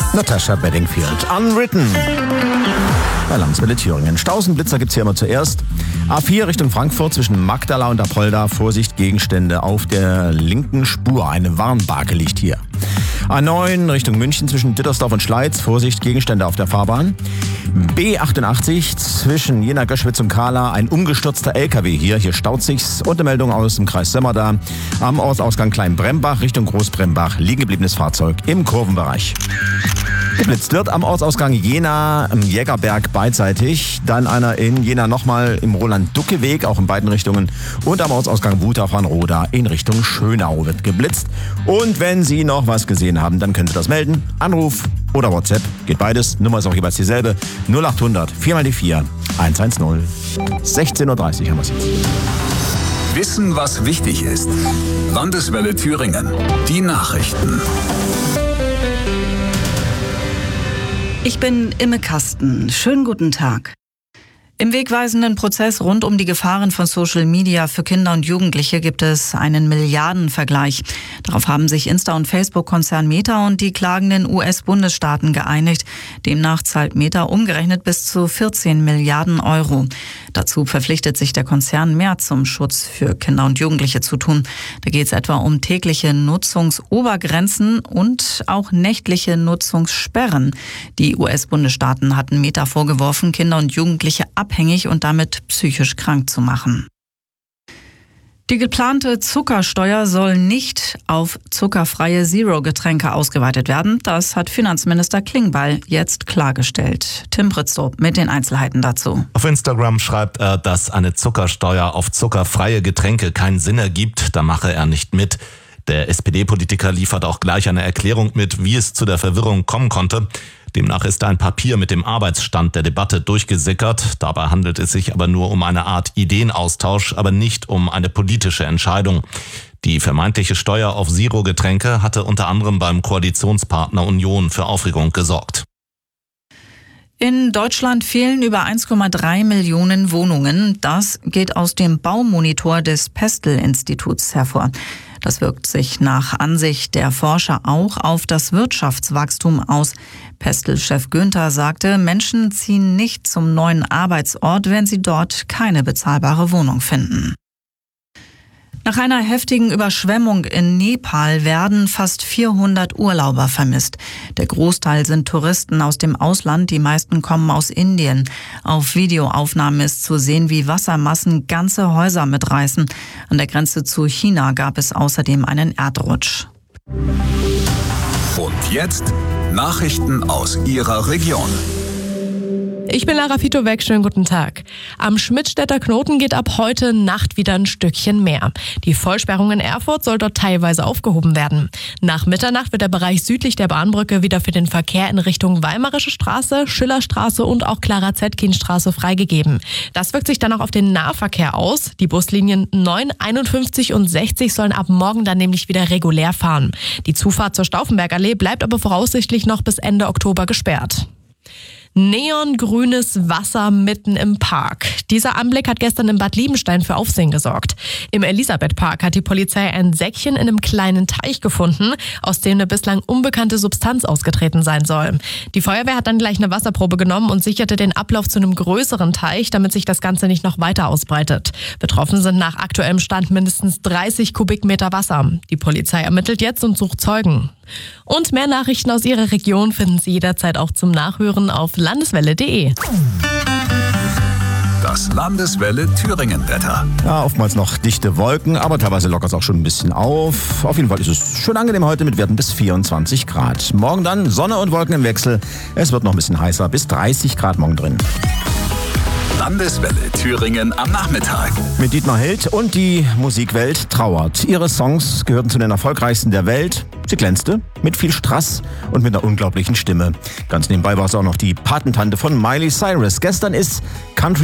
Natasha Bedingfield, Unwritten. Bei Landeswelle Thüringen. Stausenblitzer gibt's hier immer zuerst. A4 Richtung Frankfurt zwischen Magdala und Apolda. Vorsicht, Gegenstände auf der linken Spur. Eine Warnbarke liegt hier. A9 Richtung München zwischen Dittersdorf und Schleiz. Vorsicht, Gegenstände auf der Fahrbahn. B88 zwischen Jena-Göschwitz und Kahla. Ein umgestürzter LKW hier. Hier staut sich's. Und eine Meldung aus dem Kreis Sömmerda. Am Ortsausgang Kleinbrembach Richtung Großbrembach. Liegen gebliebenes Fahrzeug im Kurvenbereich. Geblitzt wird am Ortsausgang Jena im Jägerberg beidseitig. Dann einer in Jena nochmal im Roland-Ducke-Weg, auch in beiden Richtungen. Und am Ortsausgang Wutach-Roda in Richtung Schönau wird geblitzt. Und wenn Sie noch was gesehen haben, dann können Sie das melden. Anruf oder WhatsApp, geht beides. Nummer ist auch jeweils dieselbe. 0800 4x4 110. 16.30 Uhr haben wir es jetzt. Wissen, was wichtig ist. Landeswelle Thüringen. Die Nachrichten. Ich bin Imme Kasten. Schönen guten Tag. Im wegweisenden Prozess rund um die Gefahren von Social Media für Kinder und Jugendliche gibt es einen Milliardenvergleich. Darauf haben sich Insta- und Facebook-Konzern Meta und die klagenden US-Bundesstaaten geeinigt. Demnach zahlt Meta umgerechnet bis zu 14 Milliarden Euro. Dazu verpflichtet sich der Konzern, mehr zum Schutz für Kinder und Jugendliche zu tun. Da geht es etwa um tägliche Nutzungsobergrenzen und auch nächtliche Nutzungssperren. Die US-Bundesstaaten hatten Meta vorgeworfen, Kinder und Jugendliche abhängig und damit psychisch krank zu machen. Die geplante Zuckersteuer soll nicht auf zuckerfreie Zero-Getränke ausgeweitet werden. Das hat Finanzminister Klingbeil jetzt klargestellt. Tim Britztrup mit den Einzelheiten dazu. Auf Instagram schreibt er, dass eine Zuckersteuer auf zuckerfreie Getränke keinen Sinn ergibt. Da mache er nicht mit. Der SPD-Politiker liefert auch gleich eine Erklärung mit, wie es zu der Verwirrung kommen konnte. Demnach ist ein Papier mit dem Arbeitsstand der Debatte durchgesickert. Dabei handelt es sich aber nur um eine Art Ideenaustausch, aber nicht um eine politische Entscheidung. Die vermeintliche Steuer auf Zero-Getränke hatte unter anderem beim Koalitionspartner Union für Aufregung gesorgt. In Deutschland fehlen über 1,3 Millionen Wohnungen. Das geht aus dem Baumonitor des Pestel-Instituts hervor. Das wirkt sich nach Ansicht der Forscher auch auf das Wirtschaftswachstum aus. Pestel-Chef Günther sagte, Menschen ziehen nicht zum neuen Arbeitsort, wenn sie dort keine bezahlbare Wohnung finden. Nach einer heftigen Überschwemmung in Nepal werden fast 400 Urlauber vermisst. Der Großteil sind Touristen aus dem Ausland, die meisten kommen aus Indien. Auf Videoaufnahmen ist zu sehen, wie Wassermassen ganze Häuser mitreißen. An der Grenze zu China gab es außerdem einen Erdrutsch. Und jetzt Nachrichten aus Ihrer Region. Ich bin Lara Fitowek, schönen guten Tag. Am Schmidtstädter Knoten geht ab heute Nacht wieder ein Stückchen mehr. Die Vollsperrung in Erfurt soll dort teilweise aufgehoben werden. Nach Mitternacht wird der Bereich südlich der Bahnbrücke wieder für den Verkehr in Richtung Weimarische Straße, Schillerstraße und auch Clara-Zetkin-Straße freigegeben. Das wirkt sich dann auch auf den Nahverkehr aus. Die Buslinien 9, 51 und 60 sollen ab morgen dann nämlich wieder regulär fahren. Die Zufahrt zur Stauffenbergallee bleibt aber voraussichtlich noch bis Ende Oktober gesperrt. Neongrünes Wasser mitten im Park. Dieser Anblick hat gestern in Bad Liebenstein für Aufsehen gesorgt. Im Elisabethpark hat die Polizei ein Säckchen in einem kleinen Teich gefunden, aus dem eine bislang unbekannte Substanz ausgetreten sein soll. Die Feuerwehr hat dann gleich eine Wasserprobe genommen und sicherte den Ablauf zu einem größeren Teich, damit sich das Ganze nicht noch weiter ausbreitet. Betroffen sind nach aktuellem Stand mindestens 30 Kubikmeter Wasser. Die Polizei ermittelt jetzt und sucht Zeugen. Und mehr Nachrichten aus Ihrer Region finden Sie jederzeit auch zum Nachhören auf landeswelle.de. Das Landeswelle Thüringen-Wetter. Ja, oftmals noch dichte Wolken, aber teilweise lockert es auch schon ein bisschen auf. Auf jeden Fall ist es schön angenehm heute mit Werten bis 24 Grad. Morgen dann Sonne und Wolken im Wechsel. Es wird noch ein bisschen heißer, bis 30 Grad morgen drin. Landeswelle Thüringen am Nachmittag. Mit Dietmar Hild und die Musikwelt trauert. Ihre Songs gehörten zu den erfolgreichsten der Welt. Sie glänzte mit viel Strass und mit einer unglaublichen Stimme. Ganz nebenbei war es auch noch die Patentante von Miley Cyrus. Gestern ist Country